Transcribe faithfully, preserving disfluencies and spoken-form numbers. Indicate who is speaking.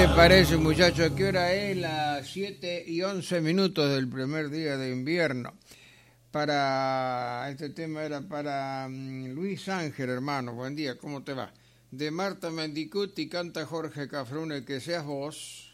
Speaker 1: parece, muchachos? ¿Qué hora es? Las siete y once minutos del primer día de invierno. Para este tema era para um, Luis Ángel, hermano. Buen día, ¿cómo te va? De Marta Mendicuti canta Jorge Cafrune, que seas vos.